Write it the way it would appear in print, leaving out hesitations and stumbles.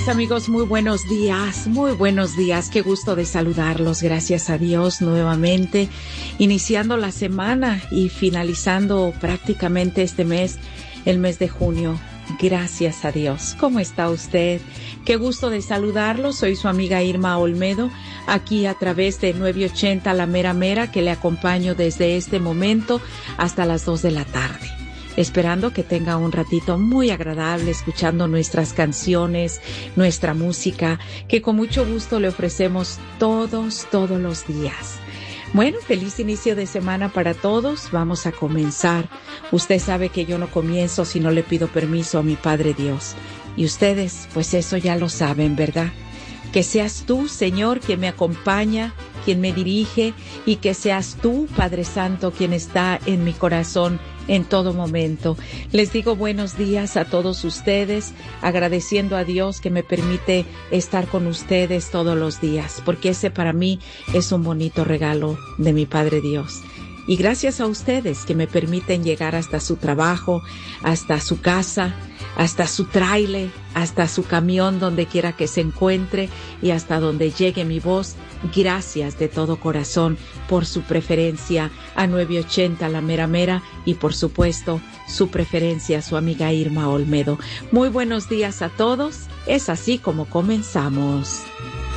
Mis amigos, muy buenos días, qué gusto de saludarlos, gracias a Dios nuevamente, iniciando la semana y finalizando prácticamente este mes, el mes de junio, gracias a Dios. ¿Cómo está usted? Qué gusto de saludarlos, soy su amiga Irma Olmedo, aquí a través de 980 La Mera Mera, que le acompaño desde este momento hasta las 2 de la tarde. Esperando que tenga un ratito muy agradable escuchando nuestras canciones, nuestra música, que con mucho gusto le ofrecemos todos los días. Bueno, feliz inicio de semana para todos. Vamos a comenzar. Usted sabe que yo no comienzo si no le pido permiso a mi Padre Dios. Y ustedes, pues eso ya lo saben, ¿verdad? Que seas tú, Señor, quien me acompaña, quien me dirige, y que seas tú, Padre Santo, quien está en mi corazón en todo momento. Les digo buenos días a todos ustedes, agradeciendo a Dios que me permite estar con ustedes todos los días, porque ese para mí es un bonito regalo de mi Padre Dios. Y gracias a ustedes que me permiten llegar hasta su trabajo, hasta su casa, hasta su tráiler, hasta su camión, donde quiera que se encuentre y hasta donde llegue mi voz. Gracias de todo corazón por su preferencia a 980 La Mera Mera y por supuesto su preferencia a su amiga Irma Olmedo. Muy buenos días a todos. Es así como comenzamos.